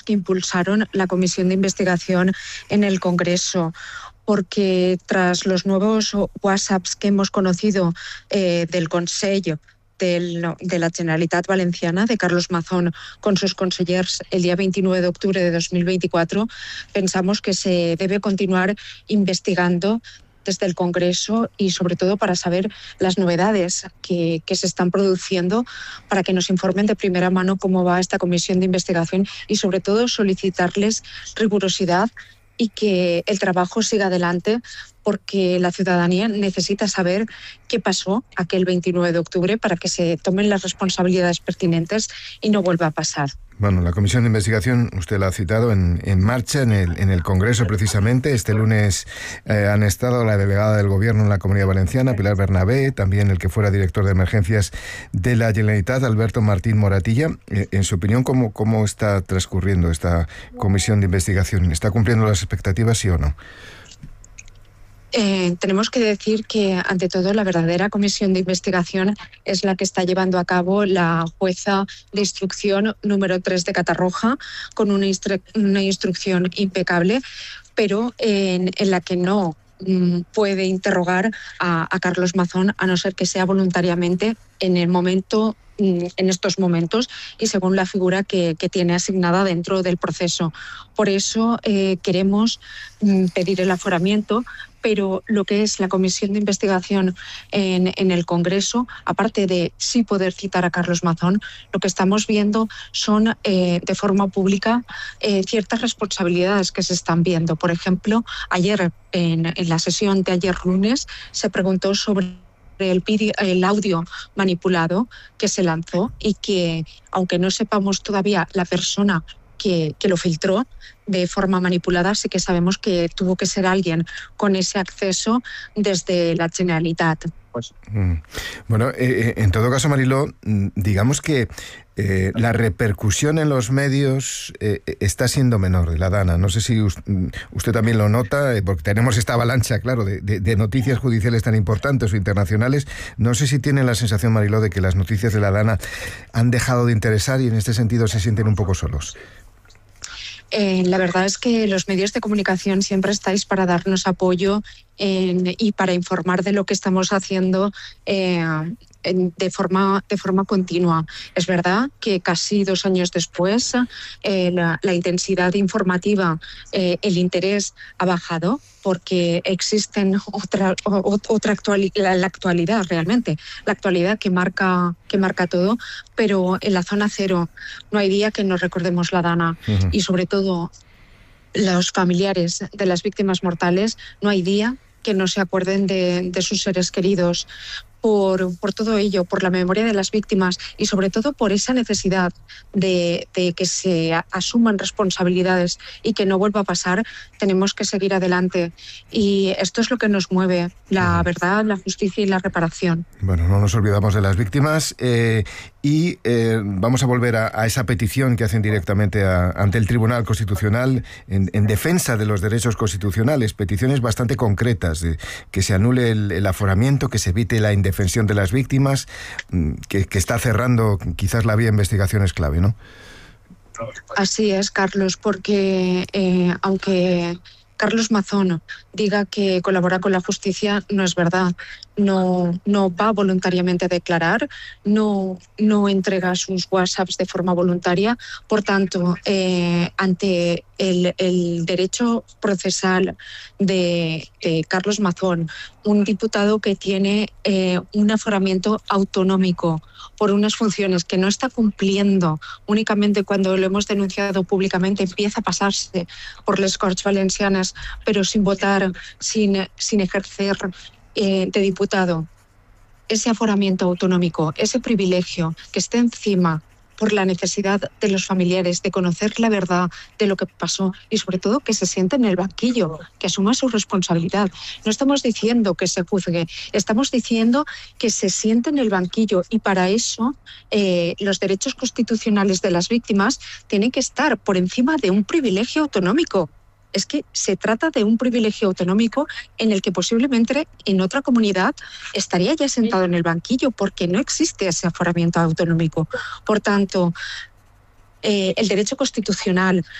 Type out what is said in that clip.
que impulsaron la comisión de investigación en el Congreso, porque tras los nuevos WhatsApps que hemos conocido del Consejo de la Generalitat Valenciana, de Carlos Mazón, con sus consellers el día 29 de octubre de 2024, pensamos que se debe continuar investigando desde el Congreso y sobre todo para saber las novedades que se están produciendo, para que nos informen de primera mano cómo va esta comisión de investigación y sobre todo solicitarles rigurosidad y que el trabajo siga adelante, porque la ciudadanía necesita saber qué pasó aquel 29 de octubre para que se tomen las responsabilidades pertinentes y no vuelva a pasar. Bueno, la comisión de investigación, usted la ha citado, en marcha en el Congreso precisamente. Este lunes han estado la delegada del Gobierno en la Comunidad Valenciana, Pilar Bernabé, también el que fuera director de emergencias de la Generalitat, Alberto Martín Moratilla. En su opinión, ¿cómo está transcurriendo esta comisión de investigación? ¿Está cumpliendo las expectativas, sí o no? Tenemos que decir que, ante todo, la verdadera comisión de investigación es la que está llevando a cabo la jueza de instrucción número 3 de Catarroja, con una instrucción impecable, pero en la que no puede interrogar a Carlos Mazón, a no ser que sea voluntariamente en estos momentos y según la figura que tiene asignada dentro del proceso. Por eso queremos pedir el aforamiento, pero lo que es la comisión de investigación en el Congreso, aparte de sí poder citar a Carlos Mazón, lo que estamos viendo son de forma pública ciertas responsabilidades que se están viendo. Por ejemplo, ayer, en la sesión de ayer lunes, se preguntó sobre el audio manipulado que se lanzó y que, aunque no sepamos todavía la persona que lo filtró de forma manipulada, sí que sabemos que tuvo que ser alguien con ese acceso desde la Generalitat. Bueno, en todo caso, Mariló, digamos que la repercusión en los medios está siendo menor de la Dana. No sé si usted también lo nota, porque tenemos esta avalancha, claro, de noticias judiciales tan importantes o internacionales. No sé si tienen la sensación, Mariló, de que las noticias de la Dana han dejado de interesar y en este sentido se sienten un poco solos. La verdad es que los medios de comunicación siempre estáis para darnos apoyo y para informar de lo que estamos haciendo de forma continua. Es verdad que casi 2 años después la intensidad informativa, el interés ha bajado, porque existen la actualidad realmente, la actualidad que marca todo, pero en la zona cero no hay día que no recordemos la Dana. Y sobre todo los familiares de las víctimas mortales, no hay día que no se acuerden de sus seres queridos. Por todo ello, por la memoria de las víctimas y sobre todo por esa necesidad de que se asuman responsabilidades y que no vuelva a pasar, tenemos que seguir adelante. Y esto es lo que nos mueve, la verdad, la justicia y la reparación. Bueno, no nos olvidamos de las víctimas y vamos a volver a esa petición que hacen directamente ante el Tribunal Constitucional en defensa de los derechos constitucionales, peticiones bastante concretas, de que se anule el aforamiento, que se evite la indefensión de las víctimas, que está cerrando quizás la vía de investigaciones clave, ¿no? Así es, Carlos, porque aunque Carlos Mazón diga que colabora con la justicia, no es verdad. No va voluntariamente a declarar, no entrega sus WhatsApps de forma voluntaria. Por tanto, ante el derecho procesal de Carlos Mazón, un diputado que tiene un aforamiento autonómico por unas funciones que no está cumpliendo, únicamente cuando lo hemos denunciado públicamente empieza a pasarse por les Corts Valencianes, pero sin votar, sin ejercer de diputado, ese aforamiento autonómico, ese privilegio que esté encima por la necesidad de los familiares de conocer la verdad de lo que pasó y sobre todo que se siente en el banquillo, que asuma su responsabilidad. No estamos diciendo que se juzgue, estamos diciendo que se siente en el banquillo y para eso los derechos constitucionales de las víctimas tienen que estar por encima de un privilegio autonómico. Es que se trata de un privilegio autonómico en el que posiblemente en otra comunidad estaría ya sentado en el banquillo porque no existe ese aforamiento autonómico. Por tanto, el derecho constitucional